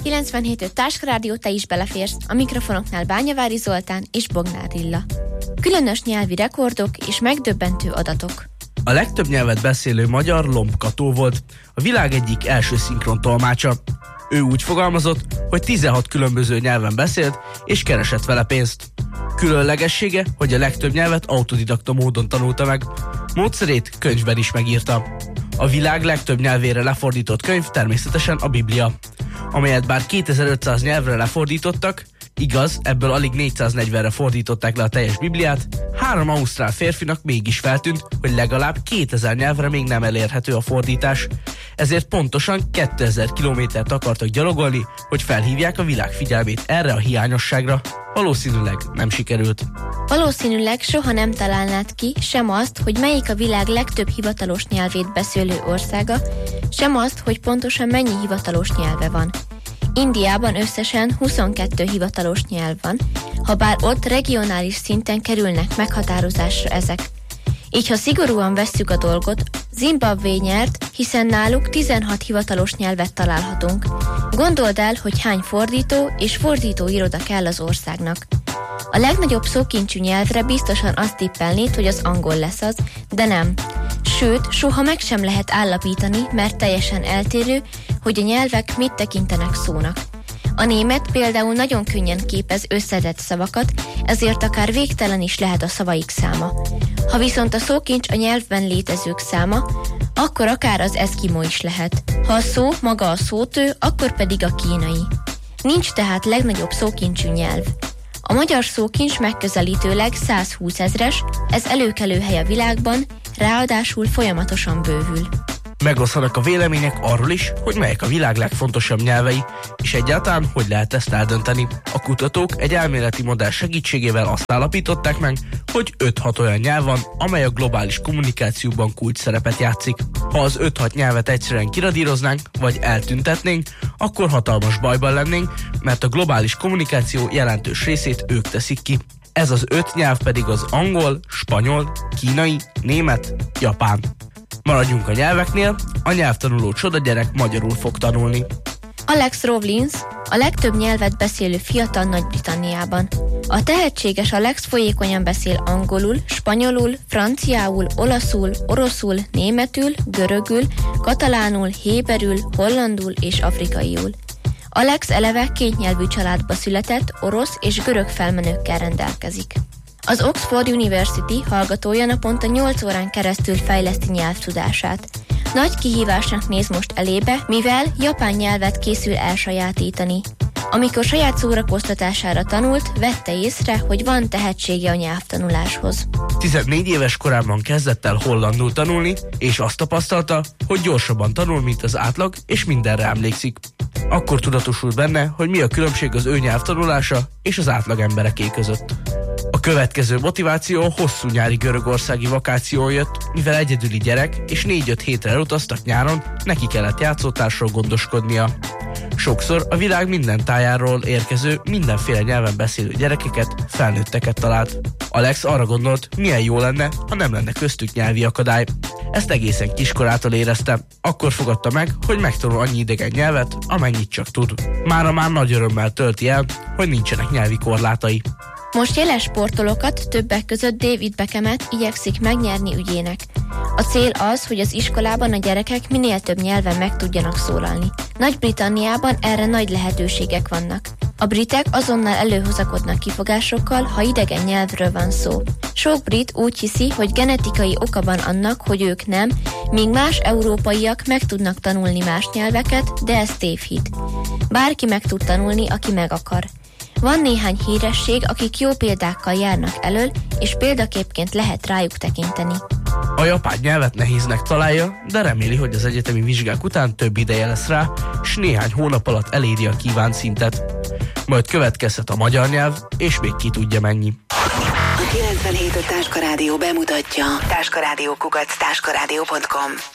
97.5 Táskarádió, te is beleférsz. A mikrofonoknál Bányavári Zoltán és Bognár Lilla. Különös nyelvi rekordok és megdöbbentő adatok. A legtöbb nyelvet beszélő magyar Lomb Kató volt, a világ egyik első szinkron tolmácsa. Ő úgy fogalmazott, hogy 16 különböző nyelven beszélt és keresett vele pénzt. Különlegessége, hogy a legtöbb nyelvet autodidakta módon tanulta meg. Módszerét könyvben is megírta. A világ legtöbb nyelvére lefordított könyv természetesen a Biblia, amelyet bár 2500 nyelvre lefordítottak, igaz, ebből alig 440-re fordították le a teljes Bibliát, 3 ausztrál férfinak mégis feltűnt, hogy legalább 2000 nyelvre még nem elérhető a fordítás, ezért pontosan 2000 kilométert akartak gyalogolni, hogy felhívják a világ figyelmét erre a hiányosságra. Valószínűleg nem sikerült. Valószínűleg soha nem találnád ki sem azt, hogy melyik a világ legtöbb hivatalos nyelvét beszélő országa, sem azt, hogy pontosan mennyi hivatalos nyelve van. Indiában összesen 22 hivatalos nyelv van, habár ott regionális szinten kerülnek meghatározásra ezek. Így, ha szigorúan vesszük a dolgot, Zimbabwe nyert, hiszen náluk 16 hivatalos nyelvet találhatunk. Gondold el, hogy hány fordító és fordítóiroda kell az országnak. A legnagyobb szókincsű nyelvre biztosan azt tippelnéd, hogy az angol lesz az, de nem. Sőt, soha meg sem lehet állapítani, mert teljesen eltérő, hogy a nyelvek mit tekintenek szónak. A német például nagyon könnyen képez összetett szavakat, ezért akár végtelen is lehet a szavaik száma. Ha viszont a szókincs a nyelvben létezők száma, akkor akár az eszkimó is lehet. Ha a szó maga a szótő, akkor pedig a kínai. Nincs tehát legnagyobb szókincsű nyelv. A magyar szókincs megközelítőleg 120 000-es, ez előkelő hely a világban, ráadásul folyamatosan bővül. Megoszlanak a vélemények arról is, hogy melyek a világ legfontosabb nyelvei, és egyáltalán hogy lehet ezt eldönteni. A kutatók egy elméleti modell segítségével azt állapították meg, hogy 5-6 olyan nyelv van, amely a globális kommunikációban kulcs szerepet játszik. Ha az 5-6 nyelvet egyszerűen kiradíroznánk, vagy eltüntetnénk, akkor hatalmas bajban lennénk, mert a globális kommunikáció jelentős részét ők teszik ki. Ez az 5 nyelv pedig az angol, spanyol, kínai, német, japán. Maradjunk a nyelveknél, a nyelvtanuló csodagyerek magyarul fog tanulni. Alex Rawlins a legtöbb nyelvet beszélő fiatal Nagy-Britanniában. A tehetséges Alex folyékonyan beszél angolul, spanyolul, franciául, olaszul, oroszul, németül, görögül, katalánul, héberül, hollandul és afrikaiul. Alex eleve kétnyelvű családba született, orosz és görög felmenőkkel rendelkezik. Az Oxford University hallgatója naponta 8 órán keresztül fejleszti nyelvtudását. Nagy kihívásnak néz most elébe, mivel japán nyelvet készül elsajátítani. Amikor saját szórakoztatására tanult, vette észre, hogy van tehetsége a nyelvtanuláshoz. 14 éves korában kezdett el hollandul tanulni, és azt tapasztalta, hogy gyorsabban tanul, mint az átlag, és mindenre emlékszik. Akkor tudatosult benne, hogy mi a különbség az ő nyelvtanulása és az átlag embereké között. A következő motiváció a hosszú nyári görögországi vakáción jött, mivel egyedüli gyerek, és 4-5 hétre elutaztak nyáron, neki kellett játszótársról gondoskodnia. Sokszor a világ minden tájáról érkező, mindenféle nyelven beszélő gyerekeket, felnőtteket talált. Alex arra gondolt, milyen jó lenne, ha nem lenne köztük nyelvi akadály. Ezt egészen kiskorától érezte, akkor fogadta meg, hogy megtanul annyi idegen nyelvet, amennyit csak tud. Mára már nagy örömmel tölti el, hogy nincsenek nyelvi korlátai. Most jeles sportolókat, többek között David Beckhamet igyekszik megnyerni ügyének. A cél az, hogy az iskolában a gyerekek minél több nyelven meg tudjanak szólalni. Nagy-Britanniában erre nagy lehetőségek vannak. A britek azonnal előhozakodnak kifogásokkal, ha idegen nyelvről van szó. Sok brit úgy hiszi, hogy genetikai oka van annak, hogy ők nem, míg más európaiak meg tudnak tanulni más nyelveket, de ez tévhit. Bárki meg tud tanulni, aki meg akar. Van néhány híresség, akik jó példákkal járnak elől, és példaképként lehet rájuk tekinteni. A japán nyelvet nehéznek találja, de reméli, hogy az egyetemi vizsgák után több ideje lesz rá, és néhány hónap alatt eléri a kívánt szintet. Majd következhet a magyar nyelv, és még ki tudja mennyi. A 97.5 Táskarádió bemutatja. Táskarádió@táskarádió.com